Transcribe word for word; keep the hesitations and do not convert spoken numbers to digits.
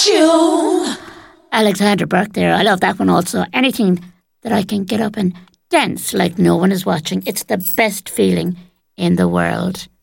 you. Alexander Burke there. I love that one also. Anything that I can get up and dance like no one is watching. It's the best feeling in the world.